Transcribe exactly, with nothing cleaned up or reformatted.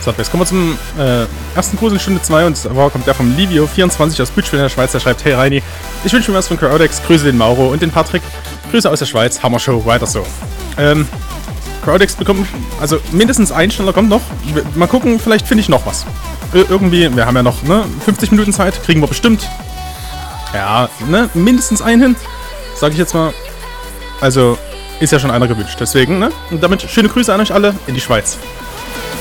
So, jetzt kommen wir zum äh, ersten Gruß in Stunde zwei und zwar kommt der vom Livio vierundzwanzig aus Bütschwil in der Schweiz. Der schreibt: Hey Reini, ich wünsche mir was von Crowdex, grüße den Mauro und den Patrick. Grüße aus der Schweiz, Hammershow, weiter so. Ähm, Crowdex bekommt, also mindestens ein Schneller kommt noch. Mal gucken, vielleicht finde ich noch was. Ir irgendwie, wir haben ja noch ne, fünfzig Minuten Zeit, kriegen wir bestimmt. Ja, ne, mindestens einen hin, sage ich jetzt mal. Also, ist ja schon einer gewünscht, deswegen, ne? Und damit schöne Grüße an euch alle in die Schweiz.